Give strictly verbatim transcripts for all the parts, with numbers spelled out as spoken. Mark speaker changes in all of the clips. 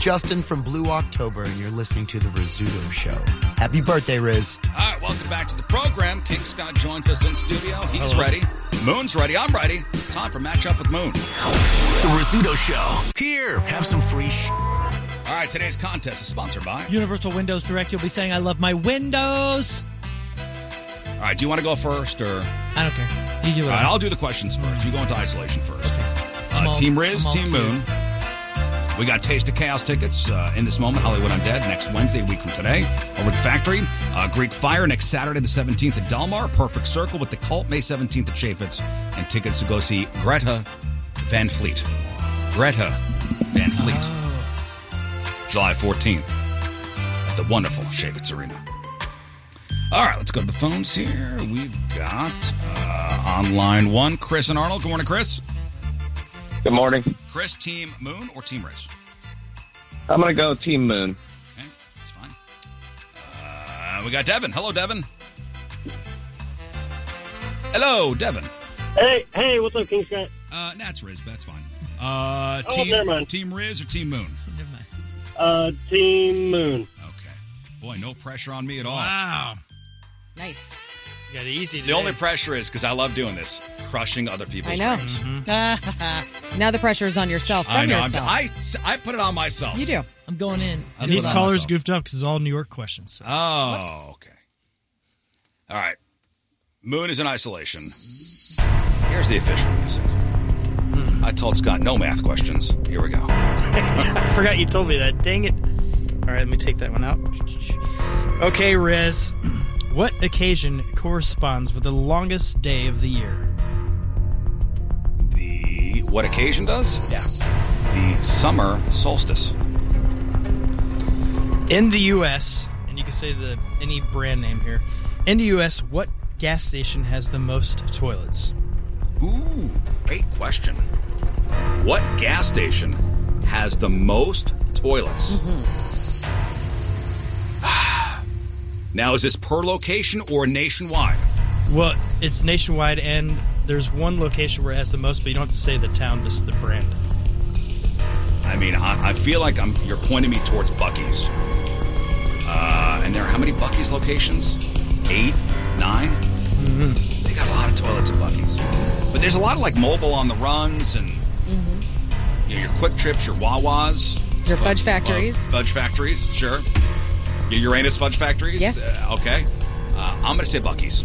Speaker 1: Justin from Blue October, and you're listening to The Rizzuto Show. Happy birthday, Riz.
Speaker 2: All right, welcome back to the program. King Scott joins us in studio. He's Hello. ready. Moon's ready. I'm ready. Time for Match Up with Moon.
Speaker 3: The Rizzuto Show. Here, have some free sh-
Speaker 2: All right, today's contest is sponsored by
Speaker 4: Universal Windows Direct. You'll be saying, I love my windows.
Speaker 2: All right, do you want to go first, or?
Speaker 4: I don't care. You do it.
Speaker 2: All right, I'll do the questions first. You go into isolation first.
Speaker 4: Okay.
Speaker 2: Uh,
Speaker 4: all,
Speaker 2: Team Riz,
Speaker 4: I'm
Speaker 2: Team Moon. We got Taste of Chaos tickets uh, in this moment, Hollywood Undead, next Wednesday, a week from today, over at the Factory. Uh, Greek Fire next Saturday, the seventeenth at Del Mar. Perfect Circle with the Cult, May seventeenth at Chaffetz. And tickets to go see Greta Van Fleet. Greta Van Fleet. Oh. July fourteenth at the wonderful Chaffetz Arena. All right, let's go to the phones here. We've got uh, on line one, Chris and Arnold. Good morning, Chris.
Speaker 5: Good morning.
Speaker 2: Chris, Team Moon or Team Riz?
Speaker 5: I'm going to go Team Moon.
Speaker 2: Okay, that's fine. Uh, we got Devin. Hello, Devin. Hello, Devin.
Speaker 6: Hey, hey, what's up, King Scott?
Speaker 2: Uh, Nats Riz, but that's fine. Uh,
Speaker 6: oh,
Speaker 2: team,
Speaker 6: never mind.
Speaker 2: Team Riz or Team Moon?
Speaker 4: Never mind.
Speaker 6: Uh, Team Moon.
Speaker 2: Okay. Boy, no pressure on me at all.
Speaker 4: Wow.
Speaker 7: Nice.
Speaker 4: You got it easy today.
Speaker 2: The only pressure is, because I love doing this, crushing other people's
Speaker 7: I know.
Speaker 2: dreams.
Speaker 7: Mm-hmm. Now the pressure is on yourself from
Speaker 2: I know.
Speaker 7: yourself.
Speaker 2: I, I put it on myself.
Speaker 7: You do.
Speaker 4: I'm going in.
Speaker 8: And these callers goofed up because it's all New York questions. So.
Speaker 2: Oh,
Speaker 7: Whoops.
Speaker 2: okay. All right. Moon is in isolation. Here's the official music. Hmm. I told Scott no math questions. Here we go.
Speaker 8: I forgot you told me that. Dang it. All right, let me take that one out. Okay, Riz. What occasion corresponds with the longest day of the year?
Speaker 2: The what occasion does? Yeah. The summer solstice.
Speaker 8: In the U S, and you can say the any brand name here. In the U S, what gas station has the most toilets?
Speaker 2: Ooh, great question. What gas station has the most toilets? Mm-hmm. Now, is this per location or nationwide?
Speaker 8: Well, it's nationwide, and there's one location where it has the most, but you don't have to say the town, just the brand.
Speaker 2: I mean, I, I feel like I'm. You're pointing me towards Buc-ee's. Uh, and there are how many Buc-ee's locations? Eight? Nine?
Speaker 8: Mm-hmm.
Speaker 2: They got a lot of toilets at Buc-ee's. But there's a lot of, like, mobile on the runs and, mm-hmm. you know, your Quick Trips, your Wawas.
Speaker 7: Your fudge factories.
Speaker 2: Uh, fudge factories, sure. Your Uranus fudge factories?
Speaker 7: Yes.
Speaker 2: Uh, okay. Uh, I'm going to say Buc-ee's.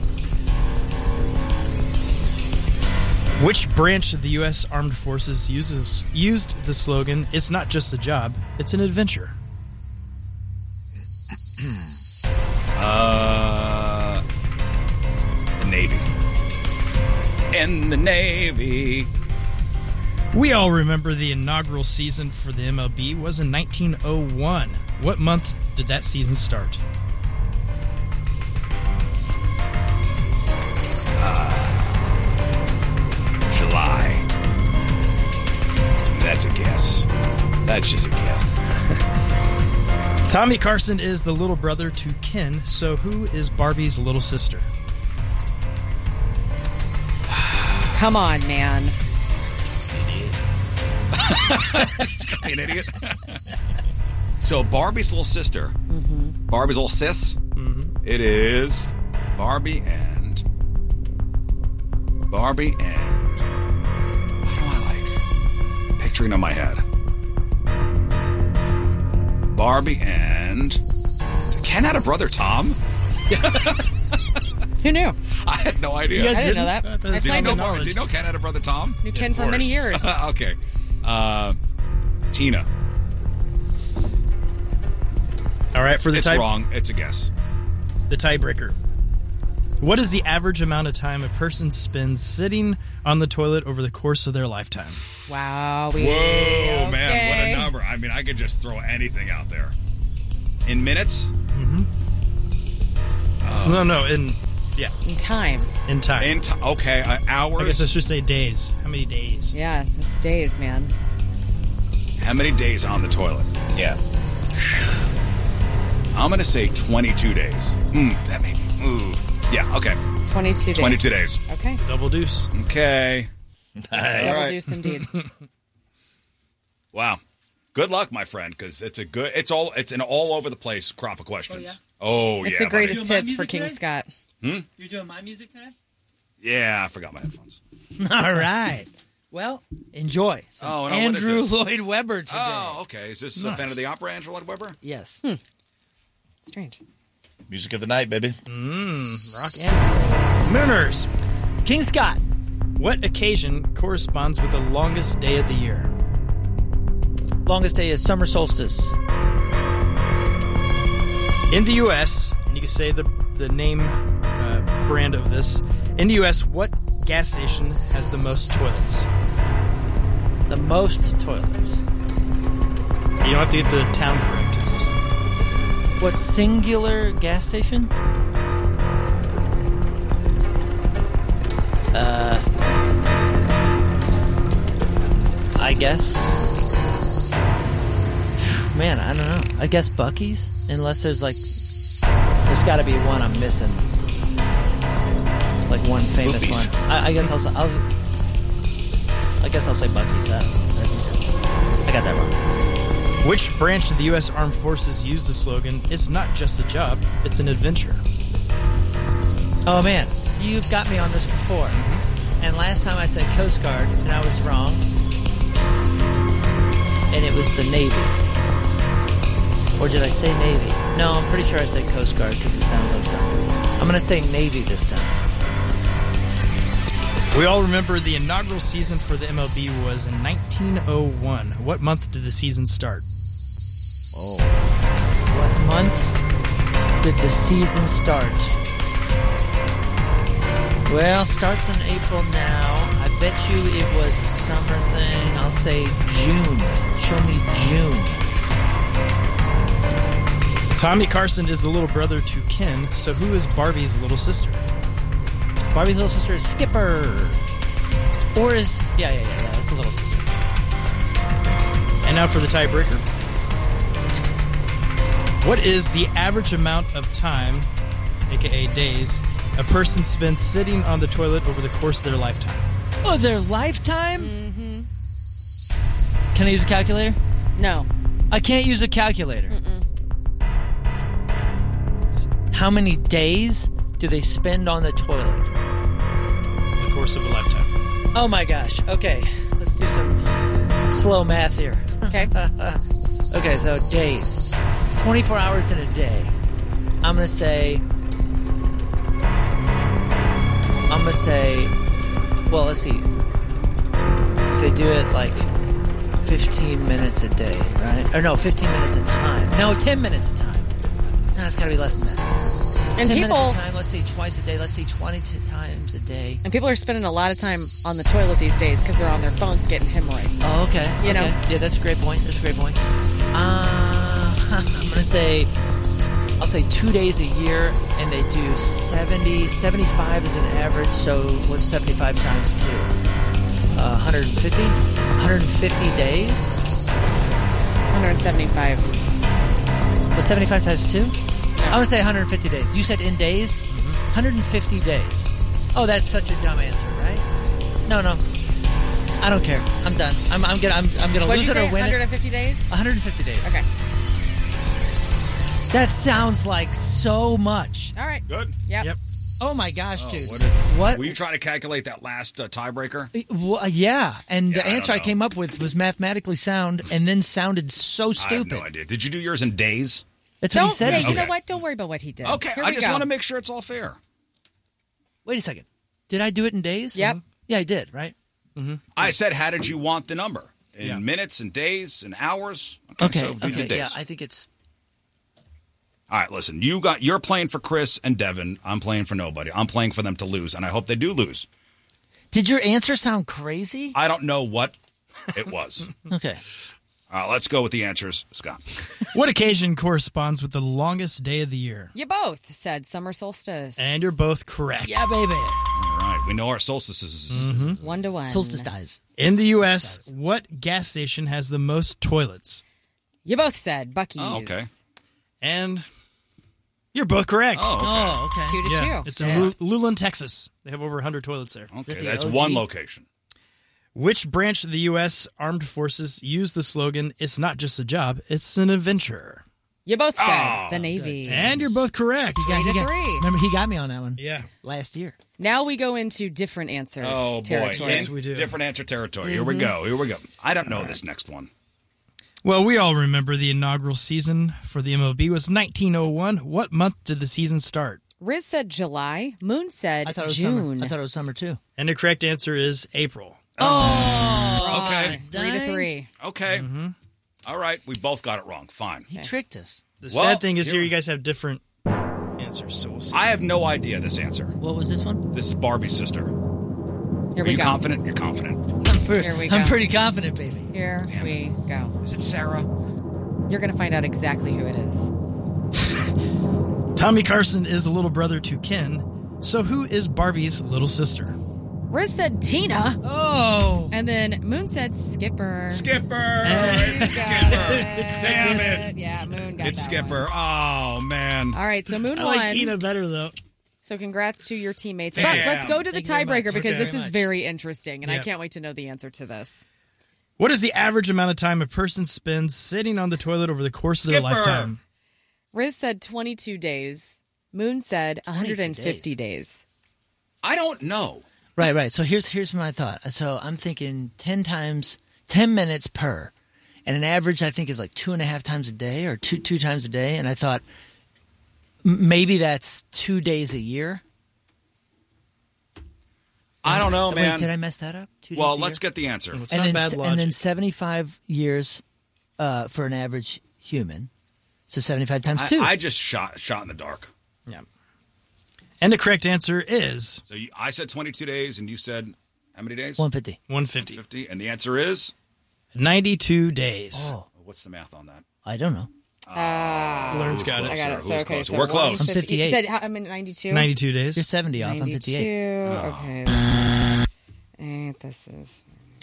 Speaker 8: Which branch of the U S Armed Forces uses used the slogan, "It's not just a job, it's an adventure"?
Speaker 2: uh, the Navy. In the Navy.
Speaker 8: We all remember the inaugural season for the M L B was in nineteen oh one. What month did that season start?
Speaker 2: Uh, July. That's a guess. That's just a guess.
Speaker 8: Tommy Carson is the little brother to Ken, so who is Barbie's little sister?
Speaker 7: Come on, man.
Speaker 2: Just an idiot. So Barbie's little sister, mm-hmm. Barbie's little sis, mm-hmm. It is Barbie and Barbie and what do I like? Picturing in my head. Barbie and Ken had a brother, Tom.
Speaker 7: Who knew?
Speaker 2: I had no idea.
Speaker 7: I didn't, didn't know that.
Speaker 8: Uh,
Speaker 7: I
Speaker 2: did, you know
Speaker 7: Bar-
Speaker 2: did you know Ken had a brother, Tom?
Speaker 7: Knew Ken for many years.
Speaker 2: Okay. Uh, Tina.
Speaker 8: All right, for the
Speaker 2: it's
Speaker 8: tie-
Speaker 2: wrong. It's a guess.
Speaker 8: The tiebreaker. What is the average amount of time a person spends sitting on the toilet over the course of their lifetime?
Speaker 7: Wow.
Speaker 2: We, Whoa, okay. Man, what a number. I mean, I could just throw anything out there. In minutes?
Speaker 8: Mm-hmm. Oh. No, no, in, yeah.
Speaker 7: In time.
Speaker 8: In time.
Speaker 2: In time. Okay, uh, hours?
Speaker 8: I guess I should say days. How many days?
Speaker 7: Yeah, it's days, man.
Speaker 2: How many days on the toilet? Yeah. I'm going to say twenty-two days. Hmm, that may be. Ooh. Yeah, okay.
Speaker 7: twenty-two days.
Speaker 2: twenty-two days.
Speaker 7: Okay.
Speaker 8: Double deuce.
Speaker 2: Okay.
Speaker 7: Double
Speaker 2: right.
Speaker 7: deuce indeed.
Speaker 2: Wow. Good luck, my friend, because it's a good. It's all. It's an all over the place crop of questions. Oh yeah, oh,
Speaker 7: It's
Speaker 2: yeah,
Speaker 7: the greatest
Speaker 4: buddy.
Speaker 7: hits for King
Speaker 4: today?
Speaker 7: Scott.
Speaker 2: Hmm?
Speaker 4: You're doing my music today?
Speaker 2: Yeah, I forgot my headphones.
Speaker 4: All right. Well, enjoy. Some
Speaker 2: Oh, no, what is
Speaker 4: Andrew
Speaker 2: this?
Speaker 4: Lloyd Webber today.
Speaker 2: Oh, okay. Is this a
Speaker 8: Nice.
Speaker 2: fan of the opera, Andrew Lloyd Webber?
Speaker 4: Yes.
Speaker 7: Strange.
Speaker 9: Music of the night, baby.
Speaker 8: Rock and Mooners.
Speaker 4: King Scott.
Speaker 8: What occasion corresponds with the longest day of the year?
Speaker 4: Longest day is summer solstice.
Speaker 8: In the U S, and you can say the the name uh, brand of this. In the U S, what gas station has the most toilets?
Speaker 4: The most toilets.
Speaker 8: You don't have to get the town correct. It's just
Speaker 4: What singular gas station? Uh, I guess. Man, I don't know. I guess Buc-ee's, unless there's like, there's got to be one I'm missing. Like one famous
Speaker 2: Boobies.
Speaker 4: one. I, I guess I'll, say- I'll. I guess I'll say Buc-ee's. That, that's. I got that wrong.
Speaker 8: Which branch of the U S Armed Forces used the slogan, "It's not just a job, it's an adventure"?
Speaker 4: Oh man, you've got me on this before. And last time I said Coast Guard, and I was wrong. And it was the Navy. Or did I say Navy? No, I'm pretty sure I said Coast Guard because it sounds like something. I'm going to say Navy this time.
Speaker 8: We all remember the inaugural season for the M L B was in nineteen oh one. What month did the season start?
Speaker 4: What month did the season start? Well, starts in April now. I bet you it was a summer thing. I'll say June. Show me June.
Speaker 8: Tommy Carson is the little brother to Ken, so who is Barbie's little sister?
Speaker 4: Barbie's little sister is Skipper. Or is... Yeah, yeah, yeah, yeah. That's a little sister.
Speaker 8: And now for the tiebreaker. What is the average amount of time, aka days, a person spends sitting on the toilet over the course of their lifetime?
Speaker 4: Oh, their lifetime? Mm-hmm. Can I use a calculator?
Speaker 7: No.
Speaker 4: I can't use a calculator.
Speaker 7: Mm-mm.
Speaker 4: How many days do they spend on the toilet?
Speaker 8: Over the course of a lifetime.
Speaker 4: Oh my gosh. Okay, let's do some slow math here.
Speaker 7: Okay.
Speaker 4: Okay, so days. twenty-four hours in a day. I'm going to say... I'm going to say... Well, let's see. If they do it like fifteen minutes a day, right? Or no, fifteen minutes a time. No, ten minutes a time. No, it's got to be less than that.
Speaker 7: And
Speaker 4: ten
Speaker 7: people,
Speaker 4: minutes a time, let's see, twice a day. Let's see, twenty times a day.
Speaker 7: and people are spending a lot of time on the toilet these days because they're on their phones getting hemorrhoids.
Speaker 4: Oh, okay.
Speaker 7: You know?
Speaker 4: Okay. Yeah, that's a great point. That's a great point. Uh, I'm going to say, I'll say two days a year, and they do seventy, seventy-five is an average, so what's seventy-five times two? Uh, one hundred fifty? one hundred fifty days?
Speaker 7: one hundred seventy-five.
Speaker 4: Was seventy-five times two? I'm going to say one hundred fifty days. You said in days?
Speaker 8: Mm-hmm.
Speaker 4: one hundred fifty days. Oh, that's such a dumb answer, right? No, no. I don't care. I'm done. I'm, I'm gonna. I'm, I'm gonna
Speaker 7: What'd
Speaker 4: lose
Speaker 7: you
Speaker 4: it
Speaker 7: say,
Speaker 4: or win
Speaker 7: one hundred
Speaker 4: it.
Speaker 7: fifty days?
Speaker 4: one hundred fifty days.
Speaker 7: Okay.
Speaker 4: That sounds like so much.
Speaker 7: All right.
Speaker 2: Good.
Speaker 7: Yep.
Speaker 8: Yep.
Speaker 4: Oh my gosh,
Speaker 2: Oh,
Speaker 4: dude!
Speaker 2: what is-
Speaker 4: What?
Speaker 2: Were you trying to calculate that last uh, tiebreaker?
Speaker 4: Well, yeah, and
Speaker 2: Yeah,
Speaker 4: the
Speaker 2: I don't
Speaker 4: answer I,
Speaker 2: know.
Speaker 4: came up with was mathematically sound, and then sounded so
Speaker 2: I have
Speaker 4: stupid.
Speaker 2: no idea. Did you do yours in days?
Speaker 4: That's what
Speaker 7: Don't,
Speaker 4: he said.
Speaker 7: yeah, you
Speaker 2: Okay.
Speaker 7: know what? Don't worry about what he did.
Speaker 2: Okay,
Speaker 7: Here
Speaker 2: I
Speaker 7: we
Speaker 2: just
Speaker 7: go.
Speaker 2: want to make sure it's all fair.
Speaker 4: Wait a second. Did I do it in days?
Speaker 7: Yep.
Speaker 4: Yeah, I did. Right.
Speaker 2: I said, how did you want the number? In
Speaker 8: Yeah.
Speaker 2: minutes and days and hours?
Speaker 4: Okay.
Speaker 2: so we
Speaker 4: okay.
Speaker 2: did days.
Speaker 4: Yeah, I think it's.
Speaker 2: All right, listen. You got. You're playing for Chris and Devin. I'm playing for nobody. I'm playing for them to lose, and I hope they do lose.
Speaker 4: Did your answer sound crazy?
Speaker 2: I don't know what it was.
Speaker 4: Okay.
Speaker 2: All right, let's go with the answers, Scott.
Speaker 8: What occasion corresponds with the longest day of the year?
Speaker 7: You both said summer solstice.
Speaker 8: And you're both correct.
Speaker 4: Yeah, baby.
Speaker 2: All right, we know our solstices.
Speaker 7: One to one.
Speaker 4: Solstice dies.
Speaker 8: In the U S, what gas station has the most toilets?
Speaker 7: You both said Buc-ee's.
Speaker 2: Oh, okay.
Speaker 8: And you're both correct.
Speaker 2: Oh, okay.
Speaker 4: Oh, okay.
Speaker 7: Two to
Speaker 8: yeah.
Speaker 7: two.
Speaker 8: It's in Lu- Luland, Texas. They have over one hundred toilets there.
Speaker 2: Okay,
Speaker 4: With the
Speaker 2: that's
Speaker 4: O G.
Speaker 2: one location.
Speaker 8: Which branch of the U S Armed Forces used the slogan, "It's not just a job, it's an adventure"?
Speaker 7: You both said
Speaker 2: Oh,
Speaker 7: the Navy.
Speaker 8: And you're both correct.
Speaker 7: Three to
Speaker 10: he got,
Speaker 7: three.
Speaker 10: Remember, he got me on that one.
Speaker 8: Yeah.
Speaker 10: Last year.
Speaker 7: Now we go into different answer
Speaker 2: Oh, boy.
Speaker 7: territory.
Speaker 8: Yes, we do.
Speaker 2: Different answer territory. Here we go. Here we go. I don't know this next one.
Speaker 8: Well, we all remember the inaugural season for the M L B was nineteen oh one. What month did the season start?
Speaker 7: Riz said July. Moon said
Speaker 10: I thought it was
Speaker 7: June.
Speaker 10: summer. I thought it was summer, too.
Speaker 8: And the correct answer is April.
Speaker 10: Oh!
Speaker 2: Okay.
Speaker 7: Three to
Speaker 10: Dang.
Speaker 7: three.
Speaker 2: Okay. Mm-hmm. All right. We both got it wrong. Fine.
Speaker 10: He tricked us.
Speaker 8: The
Speaker 2: Well,
Speaker 8: sad thing is here
Speaker 2: you're-
Speaker 8: you guys have different answers, so we'll see.
Speaker 2: I have no idea this answer.
Speaker 10: What was this one?
Speaker 2: This is Barbie's sister.
Speaker 7: Here
Speaker 2: Are
Speaker 7: we
Speaker 2: you
Speaker 7: go.
Speaker 2: confident? You're confident.
Speaker 10: I'm, pre-
Speaker 7: Here we
Speaker 10: I'm
Speaker 7: go.
Speaker 10: pretty confident, baby.
Speaker 7: Here
Speaker 2: Damn
Speaker 7: we go.
Speaker 2: Is it Sarah?
Speaker 7: You're going to find out exactly who it is.
Speaker 8: Tommy Carson is a little brother to Ken. So who is Barbie's little sister?
Speaker 7: Riz said Tina.
Speaker 10: Oh!
Speaker 7: And then Moon said Skipper.
Speaker 2: Skipper! It's
Speaker 7: Got
Speaker 2: Skipper!
Speaker 7: it.
Speaker 2: Damn it!
Speaker 7: Yeah, Moon got
Speaker 2: It's
Speaker 7: that
Speaker 2: Skipper.
Speaker 7: one.
Speaker 2: Oh, man.
Speaker 7: All right, so Moon
Speaker 8: I
Speaker 7: won.
Speaker 8: like Tina better, though.
Speaker 7: So congrats to your teammates. But
Speaker 2: Damn.
Speaker 7: let's go to the
Speaker 10: Thank you very
Speaker 7: tiebreaker
Speaker 10: much.
Speaker 7: because
Speaker 10: Okay.
Speaker 7: this
Speaker 10: Very
Speaker 7: is
Speaker 10: much.
Speaker 7: very interesting, and I
Speaker 8: Yeah.
Speaker 7: can't wait to know the answer to this.
Speaker 8: What is the average amount of time a person spends sitting on the toilet over the course of their
Speaker 2: Skipper.
Speaker 8: lifetime?
Speaker 7: Riz said twenty-two days. Moon said one hundred fifty
Speaker 10: days.
Speaker 7: days.
Speaker 2: I don't know.
Speaker 10: Right, right. So here's here's my thought. So I'm thinking ten times, ten minutes per, and an average I think is like two and a half times a day or two two times a day. And I thought m- maybe that's two days a year.
Speaker 2: I don't know,
Speaker 10: Wait,
Speaker 2: man.
Speaker 10: did I mess that up? Two
Speaker 2: Well,
Speaker 10: days a
Speaker 2: let's
Speaker 10: year?
Speaker 2: get the answer.
Speaker 8: It's
Speaker 10: and
Speaker 8: not
Speaker 10: then
Speaker 8: bad
Speaker 10: se-
Speaker 8: logic.
Speaker 10: and then seventy-five years uh, for an average human. So seventy-five times two.
Speaker 2: I, I just shot shot in the dark.
Speaker 8: Yeah. And the correct answer is
Speaker 2: So you, I said twenty-two days, and you said how many days?
Speaker 10: one fifty.
Speaker 8: one hundred fifty.
Speaker 2: fifty. And the answer is?
Speaker 8: ninety-two days.
Speaker 10: Oh,
Speaker 2: What's the math on that?
Speaker 10: I don't know.
Speaker 8: Learn's got
Speaker 7: I
Speaker 8: it.
Speaker 7: got it.
Speaker 2: Who's
Speaker 7: So, okay,
Speaker 2: closer?
Speaker 7: so
Speaker 2: We're close.
Speaker 10: I'm
Speaker 7: 150
Speaker 10: fifty-eight.
Speaker 7: You said how- I'm in ninety-two?
Speaker 8: ninety-two days.
Speaker 10: You're seventy off. I'm fifty-eight.
Speaker 7: ninety-two. Okay. And this is.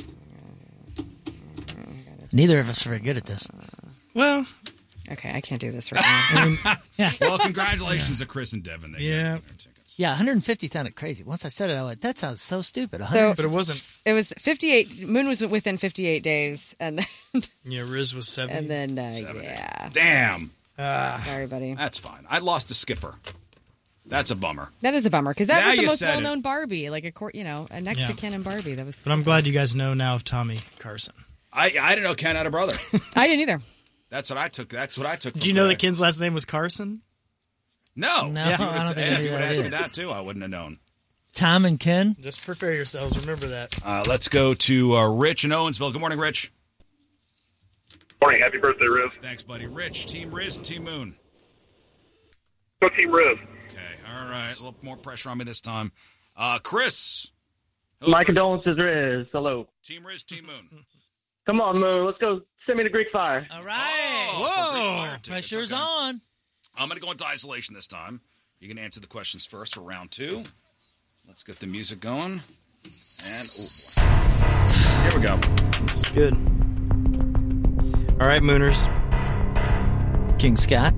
Speaker 10: Neither of us are very good at this.
Speaker 8: Well,
Speaker 7: Okay, I can't do this right now.
Speaker 2: Well, congratulations to Chris and Devin. They
Speaker 8: Yeah.
Speaker 2: got their tickets.
Speaker 10: Yeah, one hundred fifty sounded crazy. Once I said it, I went, that sounds so stupid.
Speaker 7: So-
Speaker 8: but it wasn't.
Speaker 7: It was fifty-eight. Moon was within fifty-eight days, and then
Speaker 8: Yeah, Riz was seventy.
Speaker 7: and then uh,
Speaker 2: Seventy.
Speaker 7: yeah.
Speaker 2: Damn.
Speaker 7: Sorry, buddy.
Speaker 2: That's fine. I lost to Skipper. That's a bummer.
Speaker 7: That is a bummer because that
Speaker 2: Now
Speaker 7: was the
Speaker 2: you
Speaker 7: most
Speaker 2: said it.
Speaker 7: well-known Barbie, like a court, you know, uh, next to
Speaker 8: Yeah.
Speaker 7: Ken and Barbie. That was.
Speaker 8: But I'm glad you guys know now of Tommy Carson.
Speaker 2: I I didn't know Ken had a brother.
Speaker 7: I didn't either.
Speaker 2: That's what I took. That's what I took.
Speaker 8: Did
Speaker 2: from
Speaker 8: you know
Speaker 2: today.
Speaker 8: that Ken's last name was Carson?
Speaker 2: No.
Speaker 10: No,
Speaker 2: If you
Speaker 10: I don't
Speaker 2: would
Speaker 10: think I
Speaker 2: if you
Speaker 10: knew
Speaker 2: would
Speaker 10: that
Speaker 2: ask me
Speaker 10: either.
Speaker 2: that too, I wouldn't have known.
Speaker 10: Tom and Ken.
Speaker 8: Just prepare yourselves. Remember that.
Speaker 2: Uh, let's go to uh, Rich in Owensville. Good morning, Rich.
Speaker 6: Morning. Happy birthday, Riz.
Speaker 2: Thanks, buddy. Rich, Team Riz and Team Moon.
Speaker 6: Go Team Riz.
Speaker 2: Okay, all right. A little more pressure on me this time. Uh, Chris. Hello,
Speaker 5: My
Speaker 2: Chris.
Speaker 5: condolences, Riz. Hello.
Speaker 2: Team Riz, Team Moon.
Speaker 5: Come on, Moon. Let's go. Send me to Greek Fire.
Speaker 10: All right.
Speaker 2: Oh, for Greek Fire tickets.
Speaker 10: Pressure's
Speaker 2: Okay.
Speaker 10: on.
Speaker 2: I'm going to go into isolation this time. You can answer the questions first for round two. Let's get the music going. And oh, here we go.
Speaker 8: This is good. All right, Mooners.
Speaker 10: King Scott.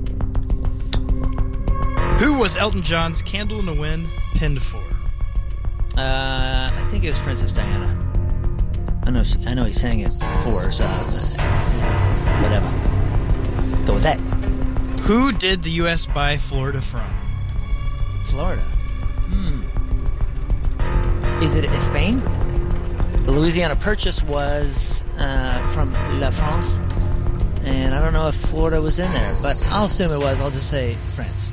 Speaker 8: Who was Elton John's Candle in the Wind penned for?
Speaker 10: Uh, I think it was Princess Diana. I know. I know he sang it for. So uh, whatever. Go with that.
Speaker 8: Who did the U S buy Florida from?
Speaker 10: Florida. Hmm. Is it Spain? The Louisiana Purchase was uh, from La France, and I don't know if Florida was in there, but I'll assume it was. I'll just say France.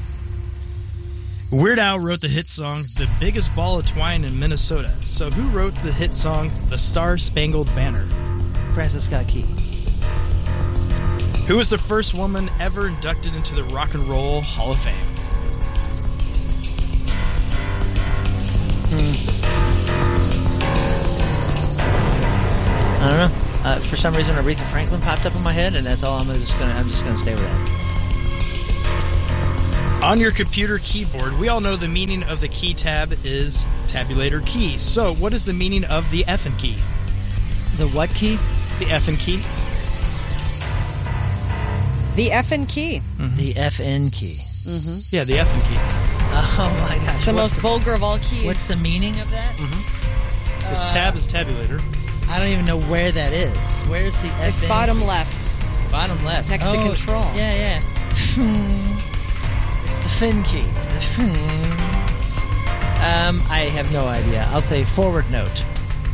Speaker 8: Weird Al wrote the hit song The Biggest Ball of Twine in Minnesota. So who wrote the hit song The Star Spangled Banner?
Speaker 10: Francis Scott Key.
Speaker 8: Who was the first woman ever inducted into the Rock and Roll Hall of Fame?
Speaker 10: I don't know. Uh, for some reason, Aretha Franklin popped up in my head, and that's all. I'm just gonna. I'm just gonna stay with that.
Speaker 8: On your computer keyboard, we all know the meaning of the key tab is tabulator key. So what is the meaning of the F and key?
Speaker 10: The what key?
Speaker 8: The F and key.
Speaker 7: The F and key.
Speaker 10: The F N key.
Speaker 8: Yeah, the F and key.
Speaker 10: Oh my gosh!
Speaker 7: It's the
Speaker 10: What's
Speaker 7: most vulgar of all keys.
Speaker 10: What's the meaning of that?
Speaker 8: Because tab is tabulator.
Speaker 10: I don't even know where that is. Where's the F
Speaker 7: It's
Speaker 10: in?
Speaker 7: bottom left.
Speaker 10: Bottom left.
Speaker 7: Next to
Speaker 10: Oh,
Speaker 7: control.
Speaker 10: Yeah, yeah. It's the fin key. The fin. Um, I have no idea. I'll say forward note.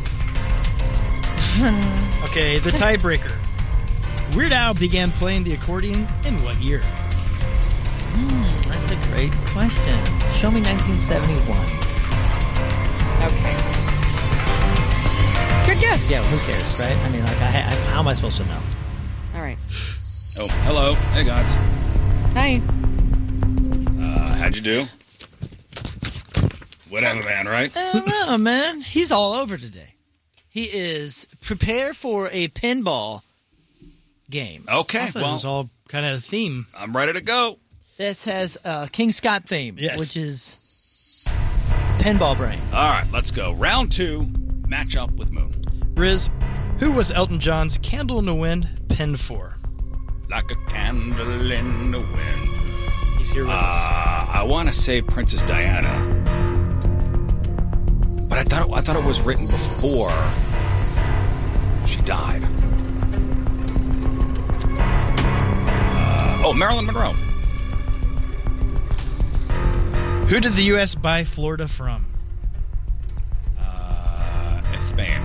Speaker 8: Okay, the tiebreaker. Weird Al began playing the accordion in what year?
Speaker 10: Hmm, that's a great question. Show me nineteen seventy-one.
Speaker 7: Okay. Good guess.
Speaker 10: Yeah, who cares, right? I mean, like, I, I, how am I supposed to know?
Speaker 7: All right.
Speaker 2: Oh, hello. Hey, guys.
Speaker 7: Hi.
Speaker 2: Uh, how'd you do? Whatever, man, right?
Speaker 10: I don't know, man. He's all over today. He is prepare for a pinball game.
Speaker 2: Okay,
Speaker 8: I thought
Speaker 2: well,
Speaker 8: it was all kind of a theme.
Speaker 2: I'm ready to go.
Speaker 10: This has a King Scott theme,
Speaker 8: Yes.
Speaker 10: which is pinball brain.
Speaker 2: All right, let's go. Round two, match up with Moon.
Speaker 8: Riz, who was Elton John's Candle in the Wind pinned for?
Speaker 2: Like a candle in the wind.
Speaker 8: He's here with us.
Speaker 2: Uh, I want to say Princess Diana, but I thought it, I thought it was written before she died. Uh, oh, Marilyn Monroe.
Speaker 8: Who did the U S buy Florida from?
Speaker 2: Uh, Spain.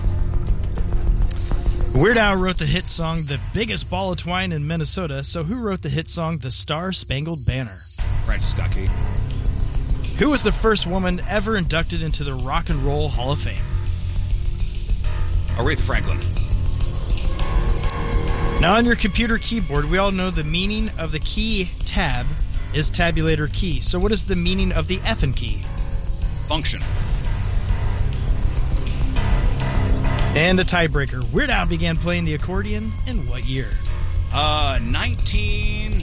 Speaker 8: Weird Al wrote the hit song The Biggest Ball of Twine in Minnesota, so who wrote the hit song The Star Spangled Banner?
Speaker 2: Francis Scott Key.
Speaker 8: Who was the first woman ever inducted into the Rock and Roll Hall of Fame?
Speaker 2: Aretha Franklin.
Speaker 8: Now, on your computer keyboard, we all know the meaning of the key tab is tabulator key. So what is the meaning of the F in key?
Speaker 2: Function.
Speaker 8: And the tiebreaker. Weird Al began playing the accordion in what year?
Speaker 2: Uh, nineteen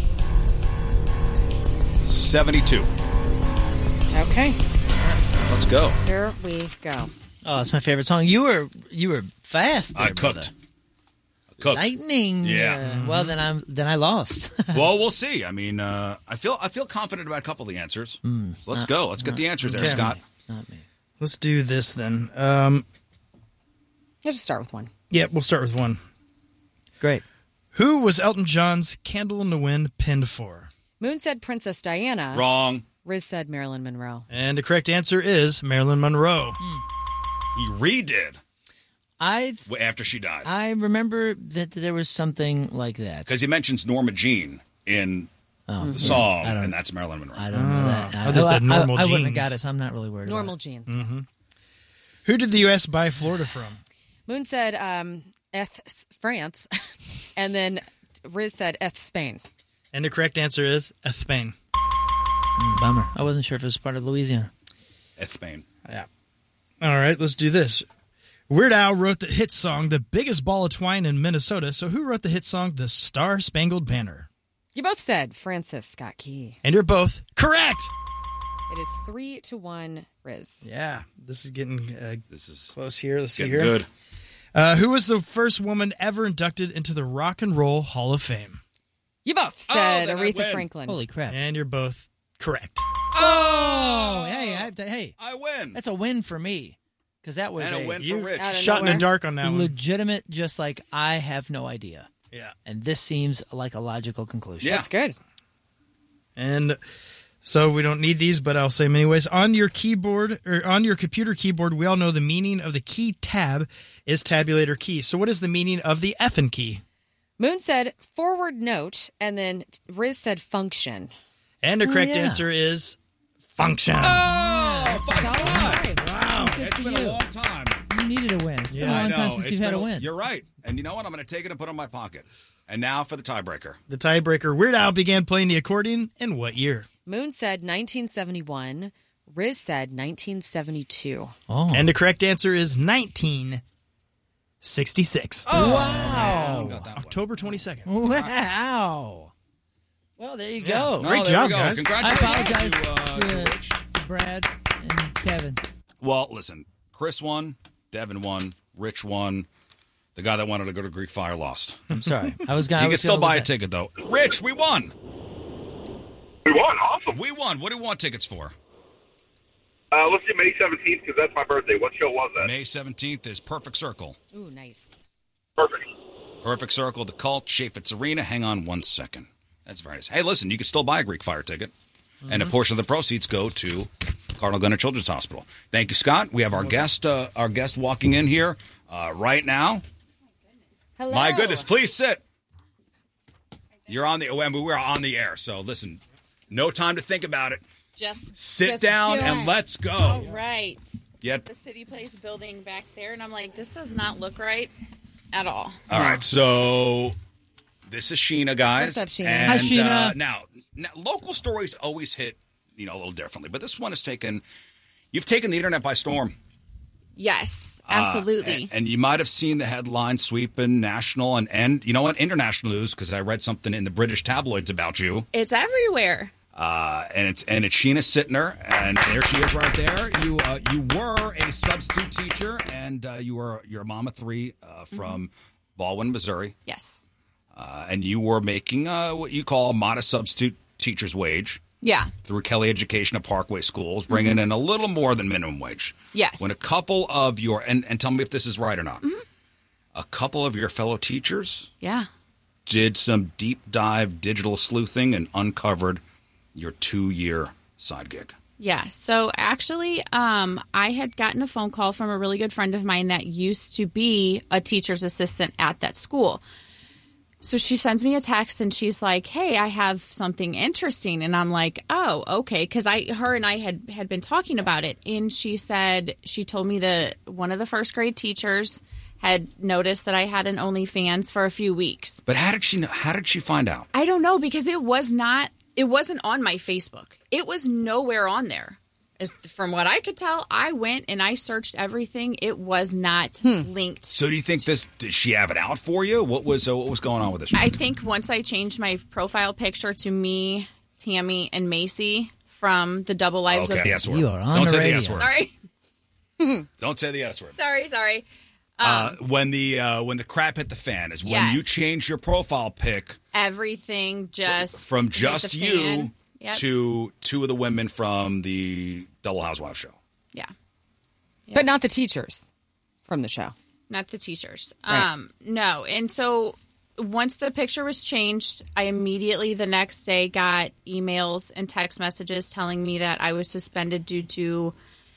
Speaker 2: seventy-two.
Speaker 7: Okay.
Speaker 2: Let's go.
Speaker 7: Here we go.
Speaker 10: Oh, that's my favorite song. You were you were fast there,
Speaker 2: I cooked.
Speaker 10: brother.
Speaker 2: Cooked.
Speaker 10: Lightning.
Speaker 2: Yeah.
Speaker 10: Uh, well, then I'm then I lost.
Speaker 2: Well, we'll see. I mean, uh, I feel I feel confident about a couple of the answers.
Speaker 10: Mm,
Speaker 2: So let's
Speaker 10: not-
Speaker 2: go. Let's get the answers there,
Speaker 8: okay.
Speaker 2: Scott.
Speaker 10: Not me.
Speaker 8: Let's do this then. Um,
Speaker 7: Let's just start with one.
Speaker 8: yeah, we'll start with one.
Speaker 10: Great.
Speaker 8: Who was Elton John's Candle in the Wind pinned for?
Speaker 7: Moon said Princess Diana.
Speaker 2: Wrong.
Speaker 7: Riz said Marilyn Monroe.
Speaker 8: And the correct answer is Marilyn Monroe.
Speaker 2: He redid
Speaker 10: I
Speaker 2: w- after she died
Speaker 10: I remember that there was something like that.
Speaker 2: because he mentions Norma Jean in
Speaker 10: Oh,
Speaker 2: the song,
Speaker 10: I don't-
Speaker 2: and that's Marilyn Monroe.
Speaker 10: I don't know that.
Speaker 8: I just said normal
Speaker 10: I, I wouldn't have
Speaker 8: jeans.
Speaker 10: got it, so I'm not really worried.
Speaker 7: Normal
Speaker 10: about
Speaker 7: jeans.
Speaker 8: Mm-hmm. Who did the U S buy Florida from?
Speaker 7: Moon said um, Eth France, and then Riz said Eth Spain.
Speaker 8: And the correct answer is uh, Spain.
Speaker 10: it. Mm, bummer. I wasn't sure if it was part of Louisiana.
Speaker 2: It's Spain.
Speaker 8: Yeah. All right, let's do this. Weird Al wrote the hit song The Biggest Ball of Twine in Minnesota, so who wrote the hit song The Star Spangled Banner?
Speaker 7: You both said Francis Scott Key.
Speaker 8: And you're both correct.
Speaker 7: It is three to one, Riz.
Speaker 8: Yeah, this is getting uh,
Speaker 2: This is
Speaker 8: close here. Let's see
Speaker 2: getting
Speaker 8: here.
Speaker 2: good.
Speaker 8: Uh, who was the first woman ever inducted into the Rock and Roll Hall of Fame?
Speaker 7: You both
Speaker 2: Oh,
Speaker 7: said
Speaker 2: then I
Speaker 7: Aretha
Speaker 2: win.
Speaker 7: Franklin.
Speaker 10: Holy crap.
Speaker 8: And you're both correct.
Speaker 10: Oh, hey, I, hey.
Speaker 2: I win.
Speaker 10: That's a win for me. Because that was
Speaker 2: And a
Speaker 10: a,
Speaker 2: win
Speaker 8: You
Speaker 2: for Rich.
Speaker 7: Out of
Speaker 8: shot in the
Speaker 7: nowhere.
Speaker 8: dark on that one.
Speaker 10: legitimate, just like, I have no idea.
Speaker 8: Yeah.
Speaker 10: And this seems like a logical conclusion.
Speaker 2: Yeah.
Speaker 7: That's good.
Speaker 8: And so we don't need these, but I'll say them anyways. On your keyboard, or on your computer keyboard, we all know the meaning of the key tab is tabulator key. So what is the meaning of the F in key?
Speaker 7: Moon said forward note, and then Riz said function.
Speaker 8: And the correct
Speaker 10: yeah.
Speaker 8: answer is function.
Speaker 2: Oh, by God.
Speaker 8: Wow.
Speaker 2: It's
Speaker 10: for
Speaker 2: been
Speaker 10: you.
Speaker 2: a long time.
Speaker 10: You needed a win. It's been
Speaker 8: Yeah,
Speaker 10: a
Speaker 2: I
Speaker 10: long
Speaker 2: know.
Speaker 10: time since
Speaker 2: It's
Speaker 10: you've had
Speaker 2: been
Speaker 10: a win.
Speaker 2: You're right. And you know what? I'm going to take it and put it in my pocket. And now for the tiebreaker.
Speaker 8: The tiebreaker. Weird Al began playing the accordion in what year?
Speaker 7: Moon said nineteen seventy-one. Riz said nineteen seventy-two.
Speaker 10: Oh.
Speaker 8: And the correct answer is nineteen sixty-six.
Speaker 2: Oh,
Speaker 10: wow.
Speaker 2: got that one.
Speaker 8: October twenty-second.
Speaker 10: Wow. Well, there you
Speaker 8: Yeah.
Speaker 10: go.
Speaker 2: No,
Speaker 8: Great
Speaker 2: there
Speaker 8: job,
Speaker 2: we go.
Speaker 8: guys.
Speaker 10: I
Speaker 2: Congratulations
Speaker 10: apologize
Speaker 2: to, uh,
Speaker 10: to,
Speaker 2: to Rich.
Speaker 10: to Brad and Kevin.
Speaker 2: Well, listen. Chris won. Devin won. Rich won. The guy that wanted to go to Greek Fire lost.
Speaker 10: I'm sorry. I was going
Speaker 2: You
Speaker 10: to
Speaker 2: can still buy a ticket, though. Rich, we won.
Speaker 6: We won. Awesome.
Speaker 2: We won. What do you want tickets for?
Speaker 6: Uh, let's see May seventeenth because that's my birthday. What show was that?
Speaker 2: May seventeenth is Perfect Circle.
Speaker 7: Ooh, nice.
Speaker 6: Perfect.
Speaker 2: Perfect Circle, The Cult, Chaffetz Arena. Hang on one second. That's very nice. Hey, listen, you can still buy a Greek Fire ticket, mm-hmm. and a portion of the proceeds go to Cardinal Gunner Children's Hospital. Thank you, Scott. We have our guest, uh, our guest walking in here uh, right now.
Speaker 7: Hello.
Speaker 2: My goodness, please sit. You're on the. Oh, and we're on the air, so listen. No time to think about it.
Speaker 11: Just
Speaker 2: sit
Speaker 11: just
Speaker 2: down
Speaker 11: do
Speaker 2: and
Speaker 11: it.
Speaker 2: let's go.
Speaker 11: All right.
Speaker 2: Yep.
Speaker 11: The City Place building back there, and I'm like, this does not look right at all.
Speaker 2: All right, so this is Sheena, guys.
Speaker 11: What's up, Sheena?
Speaker 2: And,
Speaker 11: Hi, Sheena.
Speaker 2: Uh, now, now, local stories always hit, you know, a little differently, but this one has taken. You've taken the internet by storm.
Speaker 11: Yes, absolutely.
Speaker 2: Uh, and, and you might have seen the headline sweeping national and, and you know what, international news, because I read something in the British tabloids about you.
Speaker 11: It's everywhere.
Speaker 2: Uh, and it's and it's Sheena Sittner, and there she is right there. You uh, you were a substitute teacher, and uh, you were you're a mom of three uh, from mm-hmm. Baldwin, Missouri.
Speaker 11: Yes.
Speaker 2: Uh, and you were making uh, what you call a modest substitute teacher's wage.
Speaker 11: Yeah.
Speaker 2: Through Kelly Education at Parkway Schools, bringing mm-hmm. in a little more than minimum wage.
Speaker 11: Yes.
Speaker 2: When a couple of your and, and tell me if this is right or not.
Speaker 11: Mm-hmm.
Speaker 2: A couple of your fellow teachers,
Speaker 11: yeah,
Speaker 2: did some deep dive digital sleuthing and uncovered your two-year side gig.
Speaker 11: Yeah. So actually, um, I had gotten a phone call from a really good friend of mine that used to be a teacher's assistant at that school. So she sends me a text and she's like, hey, I have something interesting. And I'm like, oh, okay. Because I, her and I had, had been talking about it. And she said, she told me that one of the first grade teachers had noticed that I had an OnlyFans for a few weeks.
Speaker 2: But how did she know? How did she find out?
Speaker 11: I don't know, because it was not, it wasn't on my Facebook. It was nowhere on there. As, from what I could tell, I went and I searched everything. It was not hmm. linked.
Speaker 2: So do you think this, did she have it out for you? What was uh, what was going on with this?
Speaker 11: I think once I changed my profile picture to me, Tammy, and Macy from the Double Lives
Speaker 2: okay.
Speaker 11: of...
Speaker 2: the S word.
Speaker 8: You are on
Speaker 2: Don't
Speaker 8: the
Speaker 2: say
Speaker 8: radio.
Speaker 2: the S word.
Speaker 11: Sorry.
Speaker 2: Don't say the S word.
Speaker 11: Sorry, sorry. Um,
Speaker 2: uh, when the uh, when the crap hit the fan is when
Speaker 11: yes.
Speaker 2: you change your profile pic.
Speaker 11: Everything just
Speaker 2: from just you
Speaker 11: yep.
Speaker 2: to two of the women from the Double Housewives show.
Speaker 11: Yeah.
Speaker 7: Yep. But not the teachers from the show.
Speaker 11: Not the teachers.
Speaker 7: Right.
Speaker 11: Um, no. And so once the picture was changed, I immediately the next day got emails and text messages telling me that I was suspended due to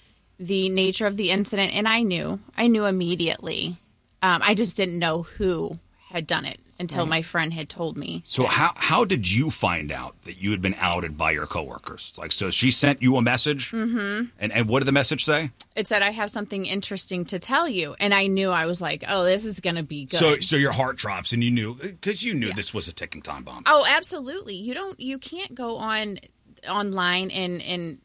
Speaker 11: the nature of the incident. And I knew. I knew immediately. Um, I just didn't know who had done it until right. my friend had told me.
Speaker 2: So how how did you find out that you had been outed by your coworkers? Like, so she sent you a message,
Speaker 11: mm-hmm.
Speaker 2: and and what did the message say?
Speaker 11: It said, I have something interesting to tell you. And I knew, I was like, oh, this is going to be good.
Speaker 2: So so your heart drops, and you knew, because you knew
Speaker 11: yeah.
Speaker 2: this was a ticking time bomb.
Speaker 11: Oh, absolutely. You don't, you can't go on online and, and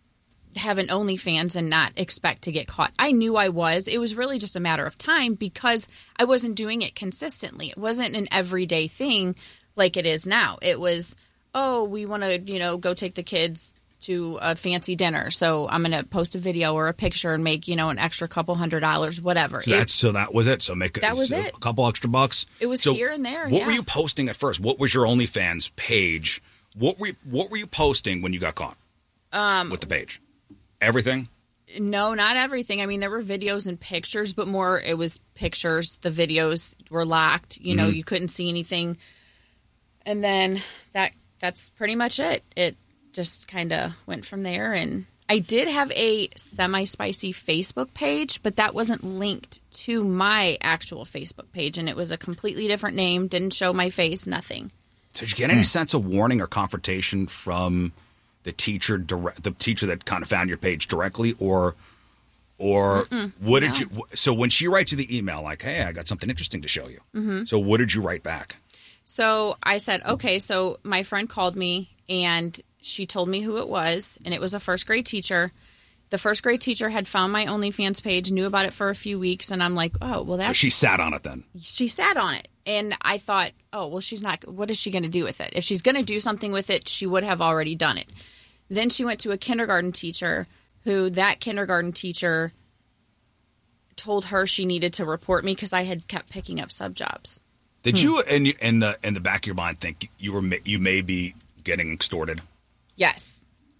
Speaker 11: have an OnlyFans and not expect to get caught. I knew I was. It was really just a matter of time because I wasn't doing it consistently. It wasn't an everyday thing like it is now. It was, oh, we want to, you know, go take the kids to a fancy dinner. So I'm going to post a video or a picture and make, you know, an extra couple hundred dollars, whatever.
Speaker 2: So, that's, so that was it. So make
Speaker 11: that was
Speaker 2: so
Speaker 11: it.
Speaker 2: A couple extra bucks.
Speaker 11: It was
Speaker 2: so
Speaker 11: here and there.
Speaker 2: What
Speaker 11: yeah.
Speaker 2: were you posting at first? What was your OnlyFans page? What were you, what were you posting when you got caught
Speaker 11: um,
Speaker 2: with the page? Everything?
Speaker 11: No, not everything. I mean, there were videos and pictures, but more it was pictures. The videos were locked. You know, mm-hmm. you couldn't see anything. And then that that's pretty much it. It just kind of went from there. And I did have a semi-spicy Facebook page, but that wasn't linked to my actual Facebook page. And it was a completely different name, didn't show my face, nothing.
Speaker 2: So did you get any sense of warning or confrontation from the teacher, direct, the teacher that kind of found your page directly, or, or Mm-mm, what did no. you? So when she writes you the email, like, "Hey, I got something interesting to show you,"
Speaker 11: mm-hmm.
Speaker 2: so what did you write back?
Speaker 11: So I said, "Okay." So my friend called me and she told me who it was, and it was a first grade teacher. The first grade teacher had found my OnlyFans page, knew about it for a few weeks, and I'm like, "Oh, well, that's." So
Speaker 2: she sat on it then.
Speaker 11: She sat on it, and I thought, "Oh, well, she's not. What is she going to do with it? If she's going to do something with it, she would have already done it." Then she went to a kindergarten teacher who that kindergarten teacher told her she needed to report me because I had kept picking up sub jobs.
Speaker 2: Did
Speaker 11: hmm.
Speaker 2: you, in, in the in the back of your mind, think you were you may be getting extorted?
Speaker 11: Yes.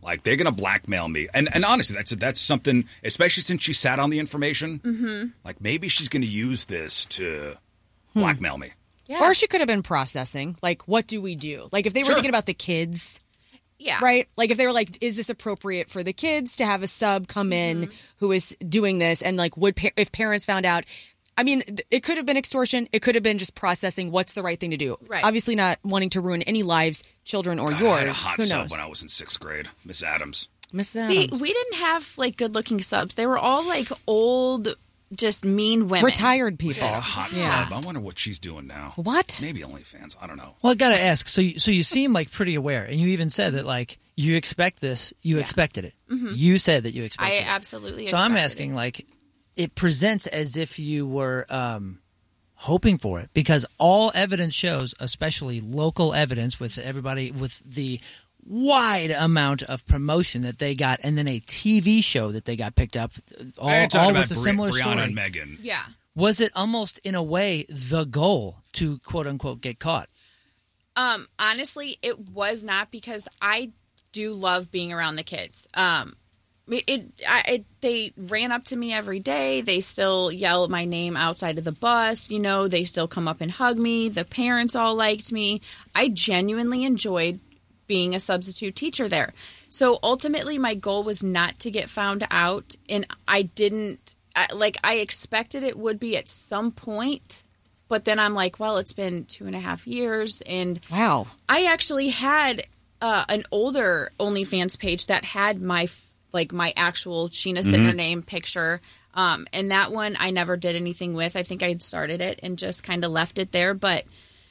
Speaker 2: Like, they're going to blackmail me. And and honestly, that's that's something, especially since she sat on the information,
Speaker 7: Mm-hmm.
Speaker 2: like, maybe she's going to use this to blackmail me.
Speaker 7: Yeah. Or she could have been processing, like, what do we do? Like, if they were
Speaker 2: Sure.
Speaker 7: thinking about the kids,
Speaker 11: Yeah.
Speaker 7: right? Like, if they were like, is this appropriate for the kids to have a sub come in who is doing this? And, like, would pa- if parents found out, I mean, th- it could have been extortion. It could have been just processing what's the right thing to do.
Speaker 11: Right.
Speaker 7: Obviously not wanting to ruin any lives, children, or
Speaker 2: God,
Speaker 7: yours.
Speaker 2: I had a hot
Speaker 7: Who
Speaker 2: sub
Speaker 7: knows?
Speaker 2: when I was in sixth grade, Miss Adams.
Speaker 7: Miss
Speaker 11: See,
Speaker 7: Adams.
Speaker 11: we didn't have like good looking subs. They were all like old, just mean women.
Speaker 7: Retired people.
Speaker 2: Yeah, a hot
Speaker 7: Yeah.
Speaker 2: sub. I wonder what she's doing now.
Speaker 7: What?
Speaker 2: Maybe OnlyFans. I don't know.
Speaker 10: Well, I gotta ask. So, you, so you seem like pretty aware, and you even said that like you expect this. You expected it.
Speaker 11: Mhm.
Speaker 10: You said that you
Speaker 11: I
Speaker 10: expected it.
Speaker 11: absolutely.
Speaker 10: So I'm
Speaker 11: expected
Speaker 10: asking,
Speaker 11: it.
Speaker 10: like, it presents as if you were um, hoping for it, because all evidence shows, especially local evidence, with everybody with the wide amount of promotion that they got, and then a T V show that they got picked up, all,
Speaker 2: I ain't talking
Speaker 10: all
Speaker 2: about
Speaker 10: with a
Speaker 2: Bri-
Speaker 10: similar
Speaker 2: Brianna
Speaker 10: story.
Speaker 2: and Megan.
Speaker 11: Yeah.
Speaker 10: Was it almost in a way the goal to quote unquote get caught?
Speaker 11: Um, honestly, it was not, because I do love being around the kids. Um, it, it, I, it they ran up to me every day. They still yell my name outside of the bus. You know, they still come up and hug me. The parents all liked me. I genuinely enjoyed being a substitute teacher there. So ultimately, my goal was not to get found out, and I didn't. I, like I expected it would be at some point. But then I'm like, well, it's been two and a half years, and
Speaker 7: wow,
Speaker 11: I actually had uh, an older OnlyFans page that had my like my actual Sheena Sittner
Speaker 2: Mhm.
Speaker 11: name picture, um, and that one I never did anything with. I think I had started it and just kind of left it there. But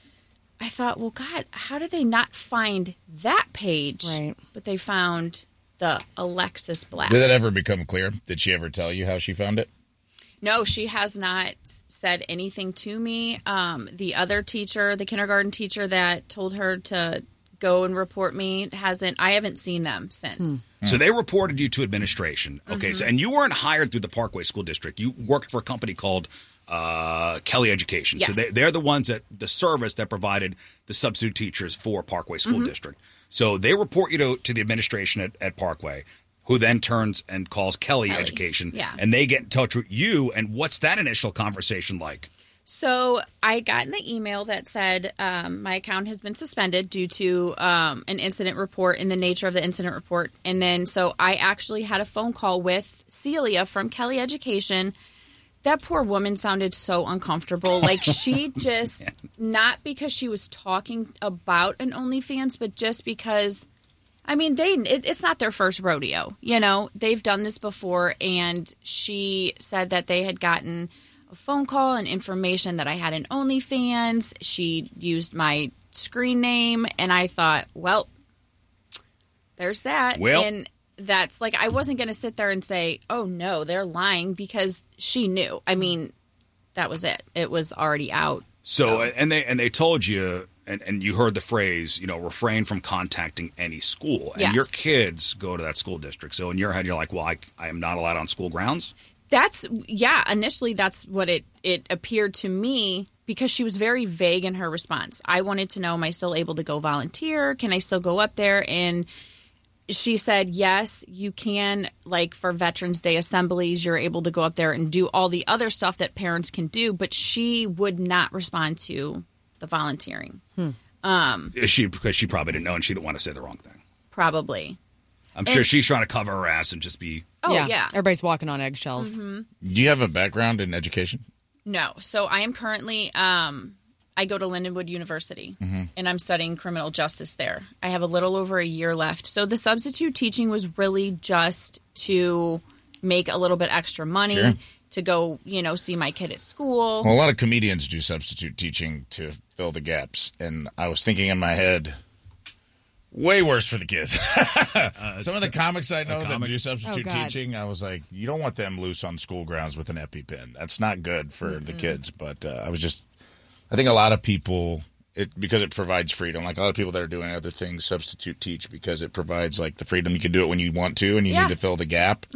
Speaker 11: I thought, well, God, how did they not find that page?
Speaker 7: Right.
Speaker 11: But they found the Alexis Black.
Speaker 9: Did that ever become clear? Did she ever tell you how she found it?
Speaker 11: No, she has not said anything to me. Um, the other teacher, the kindergarten teacher that told her to go and report me, hasn't. I haven't seen them since.
Speaker 2: So they reported you to administration. Okay,
Speaker 11: Mm-hmm.
Speaker 2: so and you weren't hired through the Parkway School District. You worked for a company called uh, Kelly Education. So
Speaker 11: Yes.
Speaker 2: they, they're the ones that the service that provided the substitute teachers for Parkway School
Speaker 11: Mhm.
Speaker 2: District. So they report you to, to the administration at, at Parkway, who then turns and calls Kelly,
Speaker 11: Kelly,
Speaker 2: Education,
Speaker 11: yeah.
Speaker 2: and they get in touch with you. And what's that initial conversation like?
Speaker 11: So I got an email that said um, my account has been suspended due to um, an incident report and the nature of the incident report. And then so I actually had a phone call with Celia from Kelly Education. That poor woman sounded so uncomfortable. Like she just, not because she was talking about an OnlyFans, but just because, I mean, they it, it's not their first rodeo. You know, they've done this before. And she said that they had gotten a phone call and information that I had an OnlyFans. She used my screen name, and I thought, well, there's that.
Speaker 2: Well.
Speaker 11: And that's like, I wasn't going to sit there and say, oh no, they're lying, because she knew. I mean, that was it. It was already out.
Speaker 2: So, and they and they told you, and, and you heard the phrase, you know, refrain from contacting any school. And
Speaker 11: Yes.
Speaker 2: your kids go to that school district. So in your head, you're like, well, I, I am not allowed on school grounds?
Speaker 11: That's, yeah, initially that's what it, it appeared to me, because she was very vague in her response. I wanted to know, am I still able to go volunteer? Can I still go up there? And she said, yes, you can. Like for Veterans Day assemblies, you're able to go up there and do all the other stuff that parents can do, but she would not respond to the volunteering.
Speaker 7: Hmm.
Speaker 11: Um,
Speaker 2: Is she, because she probably didn't know and she didn't want to say the wrong thing.
Speaker 11: probably.
Speaker 2: I'm
Speaker 11: And-
Speaker 2: sure she's trying to cover her ass and just be.
Speaker 11: Oh, yeah.
Speaker 7: Everybody's walking on eggshells.
Speaker 11: hmm
Speaker 9: Do you have a background in education?
Speaker 11: No. So I am currently, um, I go to Lindenwood University,
Speaker 9: Mhm.
Speaker 11: and I'm studying criminal justice there. I have a little over a year left. So the substitute teaching was really just to make a little bit extra money,
Speaker 9: Sure.
Speaker 11: to go, you know, see my kid at school.
Speaker 9: Well, a lot of comedians do substitute teaching to fill the gaps. And I was thinking in my head, way worse for the kids. Some of the comics I know that do substitute
Speaker 7: Oh, God.
Speaker 9: teaching, I was like, you don't want them loose on school grounds with an EpiPen. That's not good for the kids. But uh, I was just, I think a lot of people, it because it provides freedom. Like a lot of people that are doing other things substitute teach because it provides like the freedom. You can do it when you want to, and you
Speaker 11: Yeah.
Speaker 9: need to fill the gap.